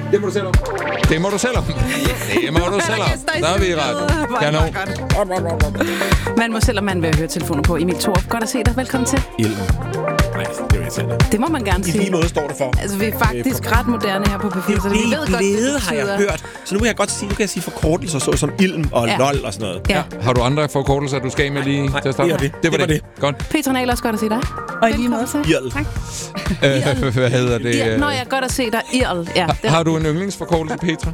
Det må du selv om. Det må du selv om. Der er vi ret. Kanon. Man må selv, om man vil høre telefoner på. Emil Thorup, godt at se dig. Velkommen til. Ilden. Nej, det vil jeg selv. Det må man gerne sige. I lige måde står det for. Altså, vi er faktisk ret moderne her på P4, så vi ved godt, det har jeg hørt. Så nu kan jeg godt sige, sige forkortelser, så som ilm og lol og sådan noget. Ja. Har du andre forkortelser, du skal med lige til at starte? Det var det. Godt. Petra Nahl, også godt at se dig. Og i lige måde. Irl. Tak. Hvad hedder det? Nå, jeg er godt at se dig. Irl. Ja, har du en yndlingsforkortelse, Petra?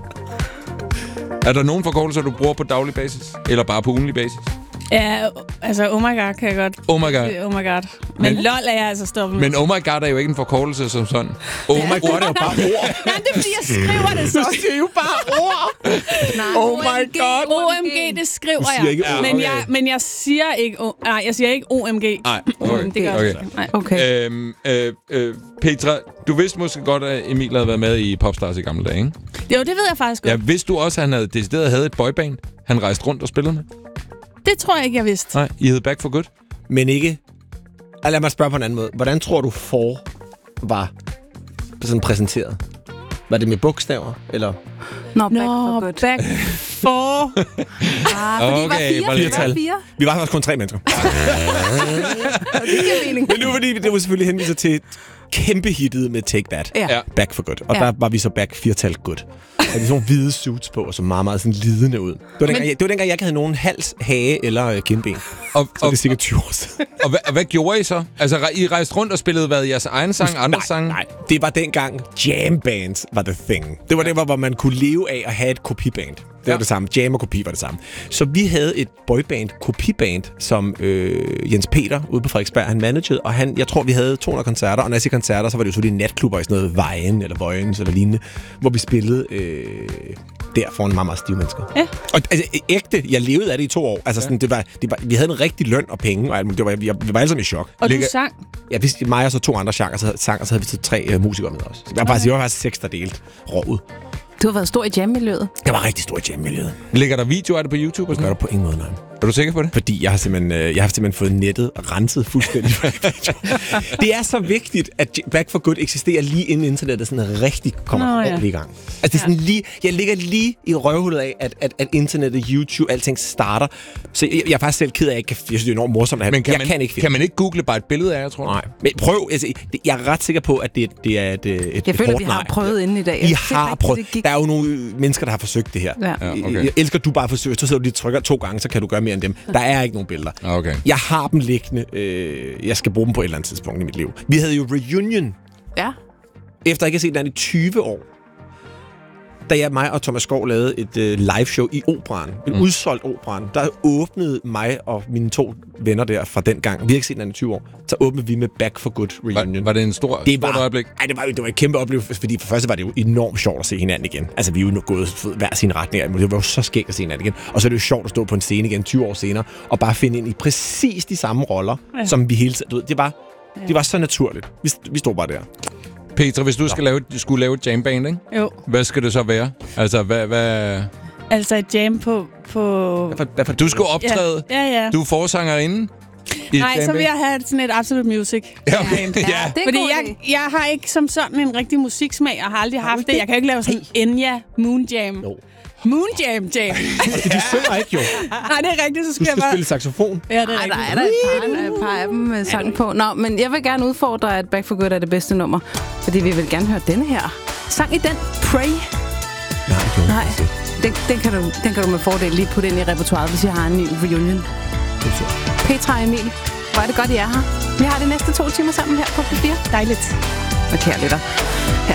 Er der nogen forkortelser, du bruger på daglig basis? Eller bare på ugenlig basis? Ja, altså oh my god kan jeg godt. Oh my god. Oh my god. Men lol er jeg altså stoppet med. Men oh my god er jo ikke en forkortelse som sådan. Oh my god er jo bare ord. Nej, det er fordi, jeg skriver det så. Du siger jo bare ord. Oh my god. OMG, det skriver jeg. Men jeg siger ikke... jeg siger ikke OMG. Nej, okay. Det gør jeg okay. Petra, du vidste måske godt, at Emil havde været med i Popstars i gamle dage, ikke? Jo, det ved jeg faktisk godt. Ja, vidste du også, at han havde et boyband? Han rejste rundt og spillede med? Det tror jeg ikke, jeg vidste. Nej, I hed Back for Good? Men ikke... Lad mig spørge på en anden måde. Hvordan tror du var sådan præsenteret? Var det med bogstaver, eller? Nå, Back for Good. Back for... fordi okay, vi var fire. Vi var også kun 3 mennesker. Det giver mening. Men nu fordi det var selvfølgelig henviser til kæmpe hittet med Take That. Ja. Back for Good. Og der var vi så back 4-tal good. Og vi sådan nogle hvide suits på, og så meget, meget sådan lidende ud. Det var dengang, jeg ikke havde nogen hals, hage eller kindben. Så det er sikkert 20 år siden. Og hvad gjorde I så? Altså, I rejste rundt og spillede jeres egen sang, andre sange? Nej, det var dengang jam bands var the thing. Det var det, hvor man kunne leve af at have et kopiband. Det var det samme. Jam og kopi var det samme. Så vi havde et boyband, kopiband, som Jens Peter ude på Frederiksberg, han managede, og jeg tror, vi havde 200 koncerter, og når jeg siger koncerter, så var det jo selvfølgelig natklubber i sådan noget Vejen eller Vojens eller lignende, hvor vi spillede der foran meget, meget stive mennesker. Ja. Og altså, ægte, jeg levede af det i 2 år. Altså, sådan, det var, vi havde en rigtig løn og penge, og vi var alle sammen i chok. Og du sang? Ja, mig og så 2 andre genrer sang, og så havde vi så 3 musikere med os. Jeg var faktisk 6, der delte rådet. Du har været stor i jam-miljøet. Jeg var rigtig stor i jam-miljøet. Ligger der videoer af det på YouTube? Det gør der på ingen måde, nej. Er du sikker på det? Fordi jeg har simpelthen fået nettet renset fuldstændig. Det er så vigtigt, at Back for Good eksisterer lige inden internettet sådan rigtig kommer ordentligt i gang. Altså det er sådan lige, jeg ligger lige i røvhullet af, at internettet, YouTube, alting starter. Så jeg er faktisk selv ked af, at jeg synes, det er enormt morsomt at have. Men kan man ikke google bare et billede af jer, tror du? Nej. Men prøv, altså, jeg er ret sikker på, at det er et jeg føler, vi har prøvet inden i dag. I har prøvet. Der er jo nogle mennesker, der har forsøgt det her. Ja. Okay. Jeg elsker, du bare forsøger. Så sidder du lige trykker 2 gange, så kan du gøre mere end dem. Der er ikke nogen billeder. Okay. Jeg har dem liggende. Jeg skal bruge dem på et eller andet tidspunkt i mit liv. Vi havde jo reunion. Ja. Efter ikke at set den i 20 år. Da mig og Thomas Skov lavede et liveshow i Operan. En udsolgt Operan. Der åbnede mig og mine 2 venner der fra den gang. Vi har ikke set den i 20 år. Så åbnede vi med Back for Good reunion. Var det en stor øjeblik? Nej, det var et kæmpe oplevelse, fordi for første var det jo enormt sjovt at se hinanden igen. Altså, vi er jo gået hver sin retning. Det var jo så skægt at se hinanden igen. Og så er det jo sjovt at stå på en scene igen 20 år senere, og bare finde ind i præcis de samme roller, som vi hele tiden... Det var så naturligt. Vi stod bare der. Petra, hvis du skulle lave et jamband, ikke? Jo. Hvad skal det så være? Altså, hvad... Altså et jam på... Du skulle optræde. Ja. Du er forsangerinde. Nej, så vil jeg have sådan et Absolute Music. Ja, okay. Fordi jeg har ikke som sådan en rigtig musiksmag, og har aldrig haft det. Jeg kan jo ikke lave sådan Enya Moon Jam. Jo. Moon Jam. De synger ikke jo. Nej, det er rigtigt, så skal jeg bare... spille saxofon. Ja, det er rigtigt. Der er et par af dem med sang på. Nå, men jeg vil gerne udfordre, at Back for Good er det bedste nummer. Fordi vi vil gerne høre denne her. Sang i den, Pray. Nej, den kan du med fordel lige putte ind i repertoiret, hvis jeg har en ny reunion. Petra og Emil, hvor er det godt, I er her. Vi har de næste 2 timer sammen her på P4. Dejligt. Og kære lytter.